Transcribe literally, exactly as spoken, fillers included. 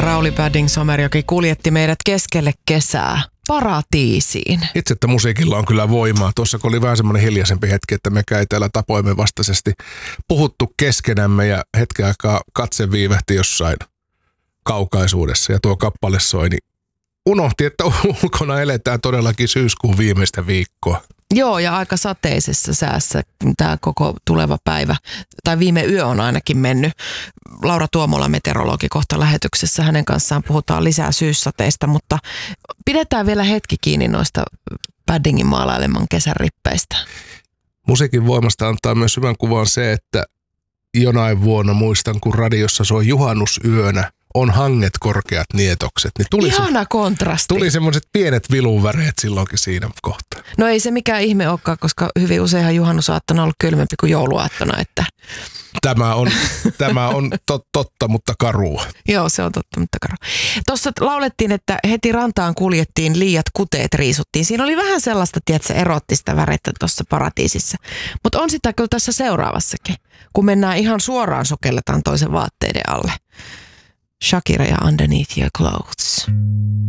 Rauli Padding-Somerjoki kuljetti meidät keskelle kesää paratiisiin. Itse, että musiikilla on kyllä voimaa. Tuossa kun oli vähän semmoinen hiljaisempi hetki, että me käy täällä tapoimme vastaisesti puhuttu keskenämme ja hetken aikaa katse viivähti jossain kaukaisuudessa ja tuo kappale soi, niin unohti, että ulkona eletään todellakin syyskuun viimeistä viikkoa. Joo, ja aika sateisessa säässä tämä koko tuleva päivä, tai viime yö on ainakin mennyt. Laura Tuomola, meteorologi, kohta lähetyksessä. Hänen kanssaan puhutaan lisää syyssateista, mutta pidetään vielä hetki kiinni noista Paddingin maalaileman kesän rippeistä. Musiikin voimasta antaa myös hyvän kuvan se, että jonain vuonna muistan, kun radiossa soi juhannusyönä, on hanget korkeat nietokset. Niin tuli Ihana se, kontrasti. Tuli semmoiset pienet viluväreet silloinkin siinä kohtaa. No ei se mikään ihme olekaan, koska hyvin useinhan juhannusaattona on ollut kylmempi kuin jouluaattona. Että. Tämä on, tämä on tot, totta, mutta karua. Joo, se on totta, mutta karua. Tuossa laulettiin, että heti rantaan kuljettiin, liiat kuteet riisuttiin. Siinä oli vähän sellaista, tiedätkö, erottista värettä tuossa paratiisissa. Mutta on sitä kyllä tässä seuraavassakin, kun mennään ihan suoraan sukelletaan toisen vaatteiden alle. Shakira ja Underneath Your Clothes.